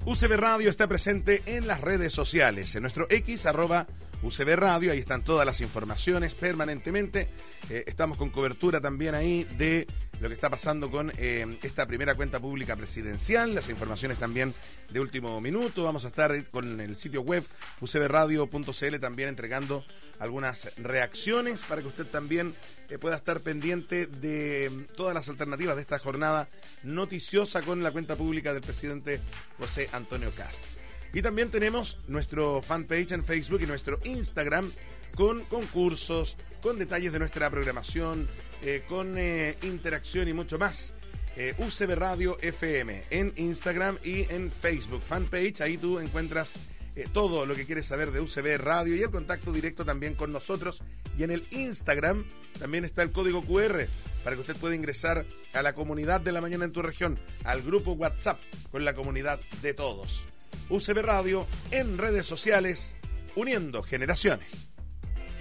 UCB Radio está presente en las redes sociales, en nuestro X, @UCB Radio, ahí están todas las informaciones permanentemente. Estamos con cobertura también ahí de lo que está pasando con esta primera cuenta pública presidencial, las informaciones también de último minuto. Vamos a estar con el sitio web ucbradio.cl también entregando algunas reacciones para que usted también pueda estar pendiente de todas las alternativas de esta jornada noticiosa con la cuenta pública del presidente José Antonio Kast. Y también tenemos nuestro fanpage en Facebook y nuestro Instagram con concursos, con detalles de nuestra programación, con interacción y mucho más. UCB Radio FM en Instagram y en Facebook fanpage, ahí tú encuentras todo lo que quieres saber de UCB Radio y el contacto directo también con nosotros. Y en el Instagram también está el código QR para que usted pueda ingresar a la comunidad de la mañana en tu región, al grupo WhatsApp con la comunidad de todos. UCB Radio en redes sociales, uniendo generaciones.